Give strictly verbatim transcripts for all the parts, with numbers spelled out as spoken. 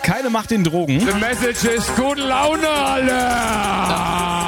sagt, keine Macht den Drogen. The message is gute Laune, alle!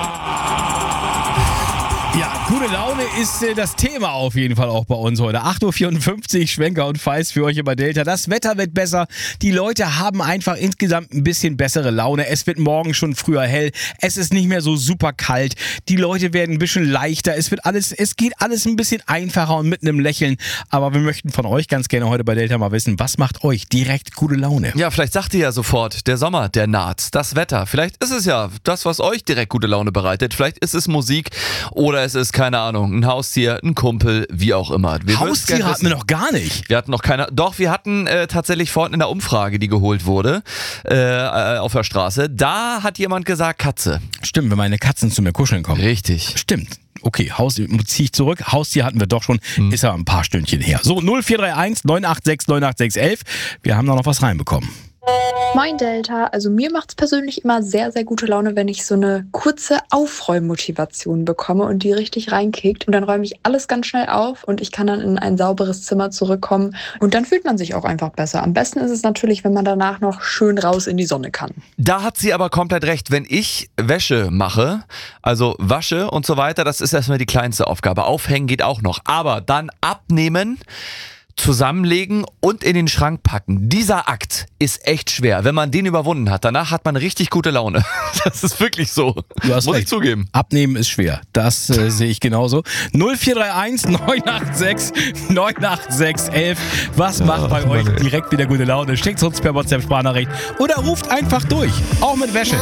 Ja, gute Laune ist äh, das Thema auf jeden Fall auch bei uns heute. acht Uhr vierundfünfzig, Schwenker und Feist für euch über Delta. Das Wetter wird besser. Die Leute haben einfach insgesamt ein bisschen bessere Laune. Es wird morgen schon früher hell. Es ist nicht mehr so super kalt. Die Leute werden ein bisschen leichter. Es wird alles, es geht alles ein bisschen einfacher und mit einem Lächeln. Aber wir möchten von euch ganz gerne heute bei Delta mal wissen, was macht euch direkt gute Laune? Ja, vielleicht sagt ihr ja sofort, der Sommer, der naht, das Wetter. Vielleicht ist es ja das, was euch direkt gute Laune bereitet. Vielleicht ist es Musik oder es ist, keine Ahnung, ein Haustier, ein Kumpel, wie auch immer. Wir Haustiere hatten wir noch gar nicht. Wir hatten noch keine. Doch, wir hatten äh, tatsächlich vorhin in der Umfrage, die geholt wurde, äh, auf der Straße, da hat jemand gesagt Katze. Stimmt, wenn meine Katzen zu mir kuscheln kommen. Richtig. Stimmt. Okay, Haus, ziehe ich zurück. Haustier hatten wir doch schon, hm. ist ja ein paar Stündchen her. So, null vier drei eins neun acht sechs neun acht sechs elf. Wir haben da noch was reinbekommen. Moin Delta, also mir macht es persönlich immer sehr, sehr gute Laune, wenn ich so eine kurze Aufräummotivation bekomme und die richtig reinkickt. Und dann räume ich alles ganz schnell auf und ich kann dann in ein sauberes Zimmer zurückkommen. Und dann fühlt man sich auch einfach besser. Am besten ist es natürlich, wenn man danach noch schön raus in die Sonne kann. Da hat sie aber komplett recht. Wenn ich Wäsche mache, also wasche und so weiter, das ist erstmal die kleinste Aufgabe. Aufhängen geht auch noch. Aber dann abnehmen, zusammenlegen und in den Schrank packen. Dieser Akt ist echt schwer. Wenn man den überwunden hat, danach hat man richtig gute Laune. Das ist wirklich so. Du hast Muss recht. ich zugeben. Abnehmen ist schwer. Das äh, sehe ich genauso. null vier drei eins neun acht sechs neun acht sechs elf. Was macht bei euch direkt wieder gute Laune? Schickt uns per WhatsApp Sprachnachricht oder ruft einfach durch. Auch mit Wäsche.